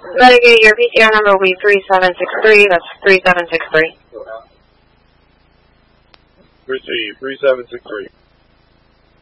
Renegade, your PTR number will be 3763. That's 3763. Receive 3763.